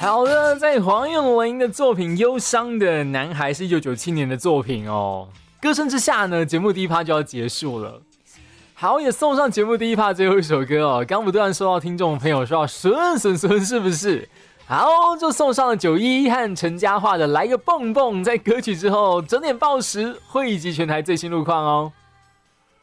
好的，在黄咏琳的作品《忧伤的男孩》是1997年的作品哦。歌声之下呢，节目第一趴就要结束了。好，也送上节目第一趴最后一首歌哦。刚不断收到听众朋友说要顺是不是？好，就送上了91和陈嘉桦的《来个蹦蹦》。在歌曲之后，整点报时会以及全台最新路况哦。